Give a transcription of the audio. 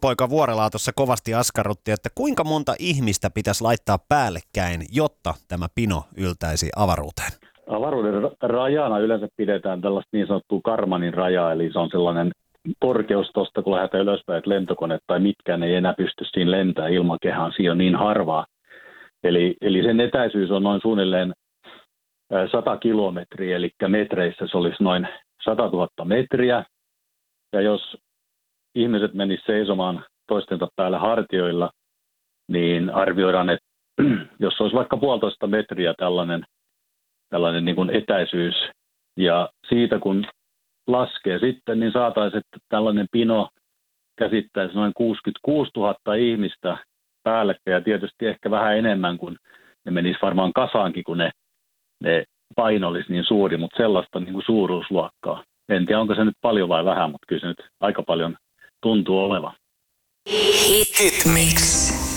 poika Vuorelaa tuossa kovasti askarrutti, että kuinka monta ihmistä pitäisi laittaa päällekkäin, jotta tämä pino yltäisi avaruuteen? Avaruuden rajana yleensä pidetään tällaista niin sanottua Karmanin rajaa, eli se on sellainen korkeus tuosta, kun lähdetään ylöspäin, että lentokone tai mitkään ei enää pysty siinä lentämään ilmakehään, siinä on niin harvaa. Eli sen etäisyys on noin suunnilleen 100 kilometriä, eli metreissä se olisi noin 100 000 metriä. Ja jos ihmiset menisivät seisomaan toistensa päällä hartioilla, niin arvioidaan, että jos olisi vaikka 1,5 metriä tällainen niin kuin etäisyys, ja siitä kun laskee sitten, niin saataisiin, että tällainen pino käsittäisi noin 66 000 ihmistä päällekkäin, ja tietysti ehkä vähän enemmän, kun ne menisi varmaan kasaankin, kun ne paino olisi niin suuri, mutta sellaista niin kuin suuruusluokkaa. En tiedä, onko se nyt paljon vai vähän, mutta kyllä se nyt aika paljon tuntuu olevan. Hit mix.